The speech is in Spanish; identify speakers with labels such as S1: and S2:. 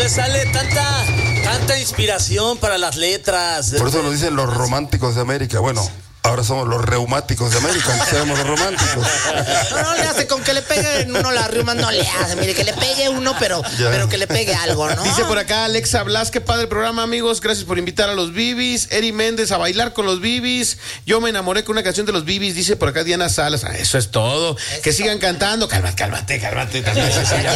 S1: dónde sale tanta inspiración para las letras?
S2: Por eso nos dicen los románticos de América. Bueno, ahora somos los reumáticos de América, antes éramos los románticos.
S3: No le hace, con que le pegue uno las riumas no le hace. Mire, que le pegue uno, pero que le pegue algo, ¿no?
S4: Dice por acá Alexa Blas, qué padre programa, amigos. Gracias por invitar a los Bibis. Eri Méndez, a bailar con los Bibis. Yo me enamoré con una canción de los Bibis, dice por acá Diana Salas. Eso es todo. Que sigan cantando. Cálmate. También